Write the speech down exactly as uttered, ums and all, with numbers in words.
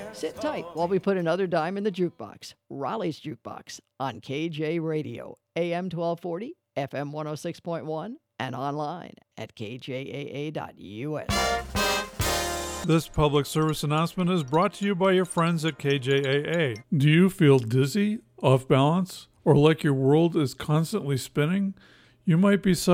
Sit tight while we put another dime in the jukebox. Raleigh's Jukebox on K J Radio, A M twelve forty, F M one oh six point one, and online at k j a a dot u s. This public service announcement is brought to you by your friends at K J A A. Do you feel dizzy, off balance, or like your world is constantly spinning? You might be suffering